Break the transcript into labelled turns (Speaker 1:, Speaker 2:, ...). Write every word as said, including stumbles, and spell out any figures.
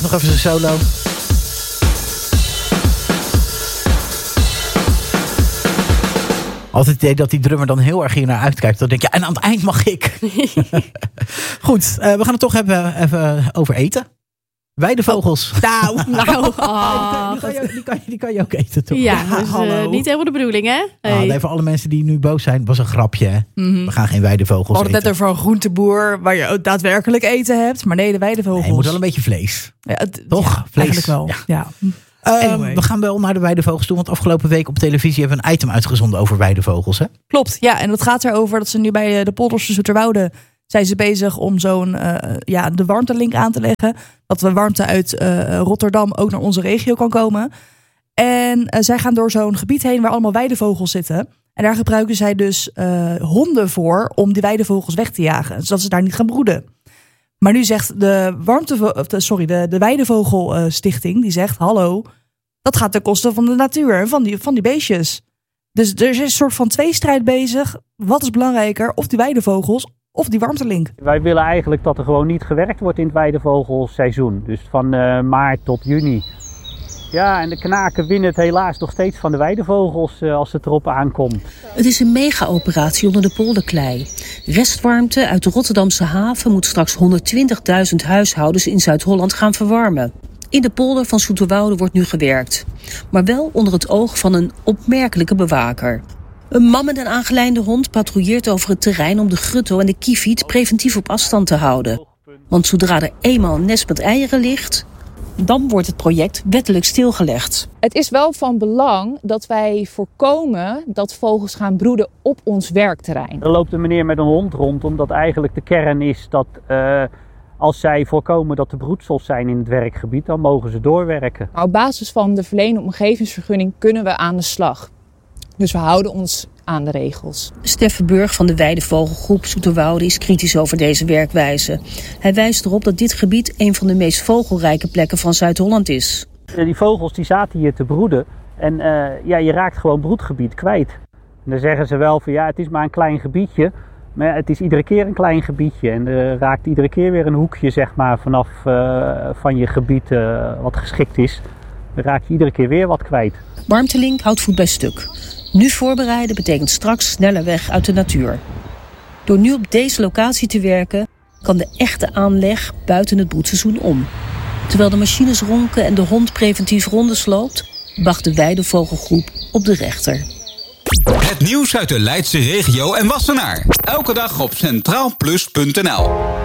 Speaker 1: Nog even een solo. Altijd het idee dat die drummer dan heel erg hier naar uitkijkt. Dan denk je, en aan het eind mag ik. Goed, uh, we gaan het toch even, even over eten. Weidevogels.
Speaker 2: Oh, nou, nou. Oh,
Speaker 1: die, kan je, die, kan je, die kan je ook eten, toch?
Speaker 2: Ja, ja, dus, uh, niet helemaal de bedoeling, hè? Hey.
Speaker 1: Ah, nee, voor alle mensen die nu boos zijn, was een grapje. Hè?
Speaker 2: Mm-hmm.
Speaker 1: We gaan geen weidevogels eten.
Speaker 2: We hadden het net over een groenteboer waar je ook daadwerkelijk eten hebt. Maar nee, de weidevogels.
Speaker 1: Nee, je moet wel een beetje vlees.
Speaker 2: Ja, het,
Speaker 1: toch?
Speaker 2: Ja,
Speaker 1: vlees.
Speaker 2: Eigenlijk wel, ja. ja.
Speaker 1: Uh,
Speaker 2: anyway.
Speaker 1: We gaan wel naar de weidevogels toe. Want afgelopen week op televisie hebben we een item uitgezonden over weidevogels. Hè?
Speaker 2: Klopt, ja. En dat gaat erover dat ze nu bij de polders van Zoeterwoude zijn ze bezig om zo'n uh, ja, de warmtelink aan te leggen. Dat de warmte uit uh, Rotterdam ook naar onze regio kan komen. En uh, zij gaan door zo'n gebied heen waar allemaal weidevogels zitten. En daar gebruiken zij dus uh, honden voor om die weidevogels weg te jagen. Zodat ze daar niet gaan broeden. Maar nu zegt de, warmte, sorry, de, de Weidevogelstichting, die zegt, hallo, dat gaat ten koste van de natuur en van die, van die beestjes. Dus er is een soort van tweestrijd bezig. Wat is belangrijker, of die weidevogels of die warmtelink?
Speaker 3: Wij willen eigenlijk dat er gewoon niet gewerkt wordt in het weidevogelseizoen. Dus van uh, maart tot juni. Ja, en de knaken winnen het helaas nog steeds van de weidevogels uh, als het erop aankomt.
Speaker 4: Het is een mega-operatie onder de polderklei. Restwarmte uit de Rotterdamse haven moet straks honderdtwintigduizend huishoudens in Zuid-Holland gaan verwarmen. In de polder van Zoeterwoude wordt nu gewerkt. Maar wel onder het oog van een opmerkelijke bewaker. Een man met een aangelijnde hond patrouilleert over het terrein om de grutto en de kieviet preventief op afstand te houden. Want zodra er eenmaal een nest met eieren ligt, dan wordt het project wettelijk stilgelegd.
Speaker 5: Het is wel van belang dat wij voorkomen dat vogels gaan broeden op ons werkterrein.
Speaker 3: Er loopt een meneer met een hond rond, omdat eigenlijk de kern is dat uh, als zij voorkomen dat er broedsels zijn in het werkgebied, dan mogen ze doorwerken.
Speaker 5: Maar op basis van de verleende omgevingsvergunning kunnen we aan de slag. Dus we houden ons aan de regels.
Speaker 4: Steffen Burg van de Weidevogelgroep Zoeterwoude is kritisch over deze werkwijze. Hij wijst erop dat dit gebied een van de meest vogelrijke plekken van Zuid-Holland is.
Speaker 3: Die vogels die zaten hier te broeden en uh, ja, je raakt gewoon broedgebied kwijt. En dan zeggen ze wel van ja, het is maar een klein gebiedje. Maar ja, het is iedere keer een klein gebiedje. En er raakt iedere keer weer een hoekje zeg maar, vanaf uh, van je gebied uh, wat geschikt is. Dan raak je iedere keer weer wat kwijt.
Speaker 4: Warmtelink houdt voet bij stuk. Nu voorbereiden betekent straks sneller weg uit de natuur. Door nu op deze locatie te werken, kan de echte aanleg buiten het broedseizoen om. Terwijl de machines ronken en de hond preventief rondes loopt, wacht de Weidevogelgroep op de rechter.
Speaker 6: Het nieuws uit de Leidse regio en Wassenaar. Elke dag op centraal plus punt n l.